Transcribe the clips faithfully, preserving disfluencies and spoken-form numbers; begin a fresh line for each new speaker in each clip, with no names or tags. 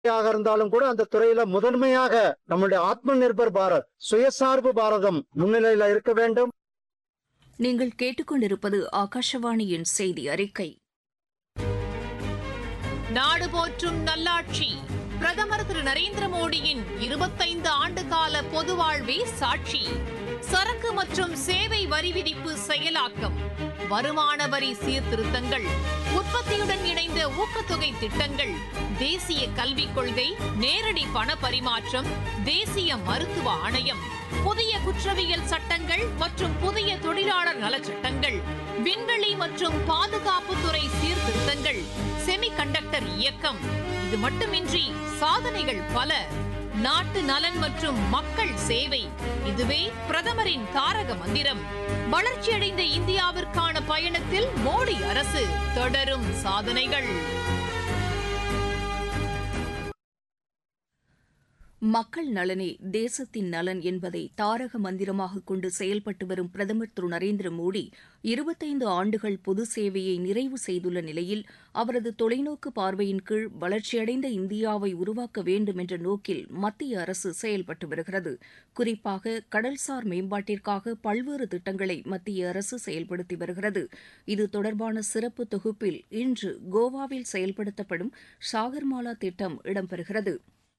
யாக இருந்தாலும் கூட அந்த துறையில முதன்மையாக நம்முடைய ஆத்ம நிர்பர் பாரத் சுயசார்பு பாரதம் முன்னிலையில இருக்க வேண்டும்.
நீங்கள் கேட்டுக்கொண்டிருப்பது ஆகாஷவாணியின் செய்தி அறிக்கை.
நாடு போற்றும் நல்லாட்சி பிரதமர் திரு நரேந்திர மோடியின் இருபத்தைந்து ஆண்டு கால பொது வாழ்வே சாட்சி. சரக்கு மற்றும் சேவை வரி விதிப்பு செயலாக்கம், வருமான வரி சீர்திருத்தங்கள், உற்பத்தியுடன் இணைந்த ஊக்கத்தொகை திட்டங்கள், தேசிய கல்விக் கொள்கை, நேரடி பண பரிமாற்றம், தேசிய மருத்துவ ஆணையம், புதிய குற்றவியல் சட்டங்கள் மற்றும் புதிய தொழிலாளர் நலச்சட்டங்கள், விண்வெளி மற்றும் பாதுகாப்புத்துறை சீர்திருத்தங்கள், செமிகண்டக்டர் இயக்கம். இது மட்டுமின்றி சாதனைகள் பல. நாட்டு நலன் மற்றும் மக்கள் சேவை, இதுவே பிரதமரின் தாரக மந்திரம். வளர்ச்சியடைந்த இந்தியாவிற்கான பயணத்தில் மோடி அரசு தொடரும் சாதனைகள்.
மக்கள் நலனே தேசத்தின் நலன் என்பதை தாரக மந்திரமாக கொண்டு செயல்பட்டு வரும் பிரதமர் திரு நரேந்திர மோடி இருபத்தைந்து ஆண்டுகள் பொது சேவையை நிறைவு செய்துள்ள நிலையில் அவரது தொலைநோக்கு பார்வையின் கீழ் வளர்ச்சியடைந்த இந்தியாவை உருவாக்க வேண்டும் என்ற நோக்கில் மத்திய அரசு செயல்பட்டு வருகிறது. குறிப்பாக கடல்சார் மேம்பாட்டிற்காக பல்வேறு திட்டங்களை மத்திய அரசு செயல்படுத்தி வருகிறது. இது தொடர்பான சிறப்பு தொகுப்பில் இன்று கோவாவில் செயல்படுத்தப்படும் சாகர்மாலா திட்டம் இடம்பெறுகிறது.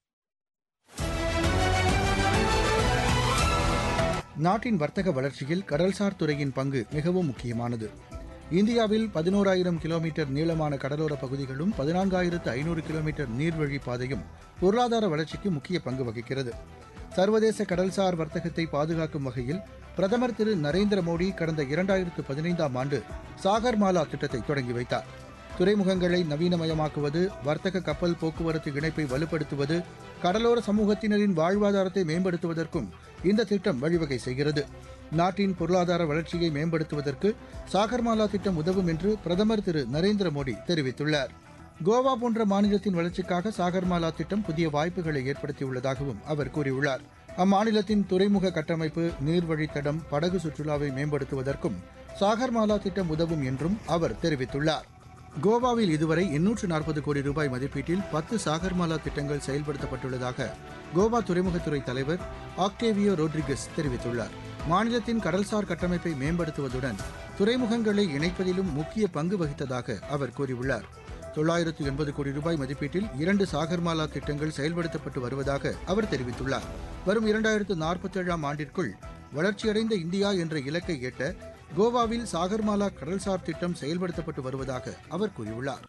நாட்டின் வர்த்தக வளர்ச்சியில் கடல்சார் துறையின் பங்கு மிகவும் முக்கியமானது. இந்தியாவில் பதினோராயிரம் கிலோமீட்டர் நீளமான கடலோர பகுதிகளும் பதினான்காயிரத்து ஐநூறு கிலோமீட்டர் நீர்வழி பாதையும் பொருளாதார வளர்ச்சிக்கு முக்கிய பங்கு வகிக்கிறது. சர்வதேச கடல்சார் வர்த்தகத்தை பாதுகாக்கும் வகையில் பிரதமர் திரு நரேந்திர மோடி கடந்த இரண்டாயிரத்து பதினைந்தாம் ஆண்டு சாகர்மாலா திட்டத்தை தொடங்கி வைத்தார். துறைமுகங்களை நவீனமயமாக்குவது, வர்த்தக கப்பல் போக்குவரத்து இணைப்பை வலுப்படுத்துவது, கடலோர சமூகத்தினரின் வாழ்வாதாரத்தை மேம்படுத்துவதற்கும் இந்த திட்டம் வழிவகை செய்கிறது. நாட்டின் பொருளாதார வளர்ச்சியை மேம்படுத்துவதற்கு சாகர்மாலா திட்டம் உதவும் என்று பிரதமர் திரு நரேந்திர மோடி தெரிவித்துள்ளார். கோவா போன்ற மாநிலத்தின் வளர்ச்சிக்காக சாகர்மாலா திட்டம் புதிய வாய்ப்புகளை ஏற்படுத்தியுள்ளதாகவும் அவர் கூறியுள்ளார். அம்மாநிலத்தின் துறைமுக கட்டமைப்பு, நீர்வழித்தடம், படகு சுற்றுலாவை மேம்படுத்துவதற்கும் சாகர்மாலா திட்டம் உதவும் என்றும் அவர் தெரிவித்துள்ளார். கோவாவில் இதுவரை எண்ணூற்று நாற்பது கோடி ரூபாய் மதிப்பீட்டில் பத்து சாகர்மாலா திட்டங்கள் செயல்படுத்தப்பட்டுள்ளதாக கோவா துறைமுகத்துறை தலைவர் ஆக்டேவியோ ரோட்ரிகஸ் தெரிவித்துள்ளார். மாநிலத்தின் கடல்சார் கட்டமைப்பை மேம்படுத்துவதுடன் துறைமுகங்களை இணைப்பதிலும் முக்கிய பங்கு வகித்ததாக அவர் கூறியுள்ளார். தொள்ளாயிரத்து எண்பது கோடி ரூபாய் மதிப்பீட்டில் இரண்டு சாகர்மாலா திட்டங்கள் செயல்படுத்தப்பட்டு வருவதாக அவர் தெரிவித்துள்ளார். வரும் இரண்டாயிரத்து நாற்பத்தி ஏழாம் ஆண்டிற்குள் வளர்ச்சியடைந்த இந்தியா என்ற இலக்கை எட்ட கோவாவில் சாகர்மாலா கடல்சார் திட்டம் செயல்படுத்தப்பட்டு வருவதாக அவர் கூறியுள்ளார்.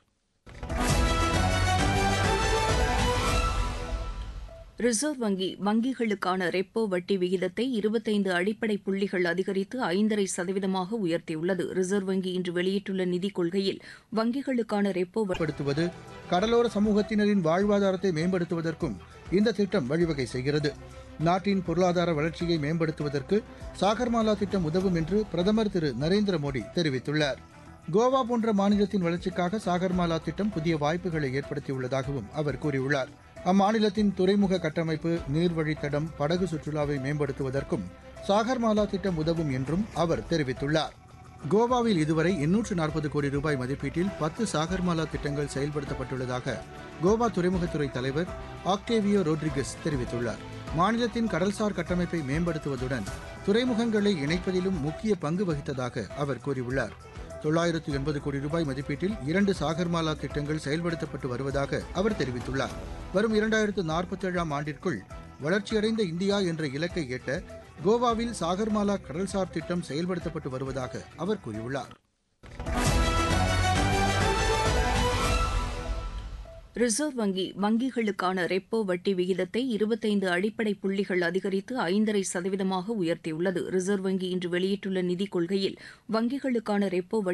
ரிசர்வ் வங்கி வங்கிகளுக்கான ரெப்போ வட்டி விகிதத்தை இருபத்தைந்து அடிப்படை புள்ளிகள் அதிகரித்து ஐந்தரை சதவீதமாக உயர்த்தியுள்ளது. ரிசர்வ் வங்கி இன்று வெளியிட்டுள்ள நிதிக் கொள்கையில் வங்கிகளுக்கான ரெப்போ
வட்டுப்படுத்துவது, கடலோர சமூகத்தினரின் வாழ்வாதாரத்தை மேம்படுத்துவதற்கும் இந்த திட்டம் வழிவகை செய்கிறது. நாட்டின் பொருளாதார வளர்ச்சியை மேம்படுத்துவதற்கு சாகர்மாலா திட்டம் உதவும் என்று பிரதமர் திரு நரேந்திர மோடி தெரிவித்துள்ளார். கோவா போன்ற மாநிலத்தின் வளர்ச்சிக்காக சாகர்மாலா திட்டம் புதிய வாய்ப்புகளை ஏற்படுத்தியுள்ளதாகவும் அவர் கூறியுள்ளார். அம்மாநிலத்தின் துறைமுக கட்டமைப்பு, நீர்வழித்தடம், படகு சுற்றுலாவை மேம்படுத்துவதற்கும் சாகர்மாலா திட்டம் உதவும் என்றும் அவர் தெரிவித்துள்ளார். கோவாவில் இதுவரை எண்ணூற்று நாற்பது கோடி ரூபாய் மதிப்பீட்டில் பத்து சாகர்மாலா திட்டங்கள் செயல்படுத்தப்பட்டுள்ளதாக கோவா துறைமுகத்துறை தலைவர் ஆக்டேவியோ ரோட்ரிகஸ் தெரிவித்துள்ளார். மாநிலத்தின் கடல்சார் கட்டமைப்பை மேம்படுத்துவதுடன் துறைமுகங்களை இணைப்பதிலும் முக்கிய பங்கு வகித்ததாக அவர் கூறியுள்ளார். தொள்ளாயிரத்து எண்பது கோடி ரூபாய் மதிப்பீட்டில் இரண்டு சாகர்மாலா திட்டங்கள் செயல்படுத்தப்பட்டு வருவதாக அவர் தெரிவித்துள்ளார். வரும் இரண்டாயிரத்து நாற்பத்தி ஏழாம் ஆண்டிற்குள் வளர்ச்சியடைந்த இந்தியா என்ற இலக்கை எட்ட கோவாவில் சாகர்மாலா கடல்சார் திட்டம் செயல்படுத்தப்பட்டு வருவதாக அவர் கூறியுள்ளார்.
ரிசர்வ் வங்கி வங்கிகளுக்கான ரெப்போ வட்டி விகிதத்தை இருபத்தைந்து அடிப்படை புள்ளிகள் அதிகரித்து ஐந்தரை சதவீதமாக உயர்த்தியுள்ளது. ரிசர்வ் வங்கி இன்று வெளியிட்டுள்ள நிதிக் கொள்கையில் வங்கிகளுக்கான ரெப்போ